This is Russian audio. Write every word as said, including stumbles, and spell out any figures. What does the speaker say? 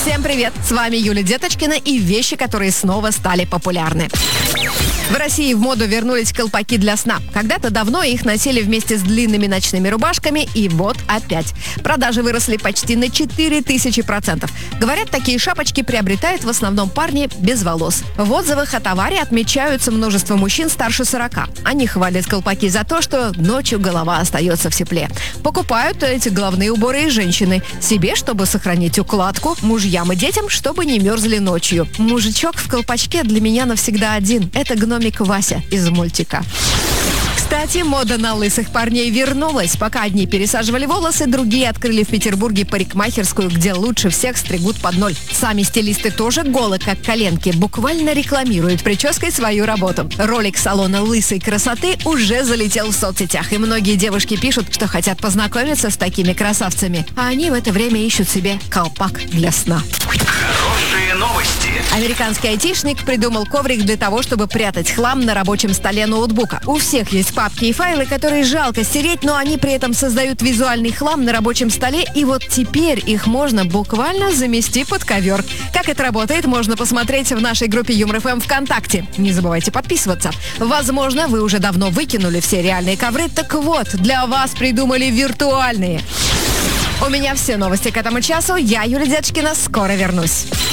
Всем привет! С вами Юлия Деточкина и вещи, которые снова стали популярны. В России в моду вернулись колпаки для сна. Когда-то давно их носили вместе с длинными ночными рубашками, и вот опять. Продажи выросли почти на четыре тысячи процентов. Говорят, такие шапочки приобретают в основном парни без волос. В отзывах о товаре отмечаются множество мужчин старше сорока. Они хвалят колпаки за то, что ночью голова остается в тепле. Покупают эти головные уборы и женщины. Себе, чтобы сохранить укладку, мужьям и детям, чтобы не мерзли ночью. Мужичок в колпачке для меня навсегда один. Это гном Вася из мультика. Кстати, мода на лысых парней вернулась. Пока одни пересаживали волосы, другие открыли в Петербурге парикмахерскую, где лучше всех стригут под ноль. Сами стилисты тоже голы, как коленки, буквально рекламируют прической свою работу. Ролик салона лысой красоты уже залетел в соцсетях, и многие девушки пишут, что хотят познакомиться с такими красавцами. А они в это время ищут себе колпак для сна. Хорошие новости. Американский айтишник придумал коврик для того, чтобы прятать хлам на рабочем столе ноутбука. У всех есть папки и файлы, которые жалко стереть, но они при этом создают визуальный хлам на рабочем столе, и вот теперь их можно буквально замести под ковер. Как это работает, можно посмотреть в нашей группе Юмор эф эм ВКонтакте. Не забывайте подписываться. Возможно, вы уже давно выкинули все реальные ковры, так вот, для вас придумали виртуальные. У меня все новости к этому часу. Я, Юлия Деточкина, скоро вернусь.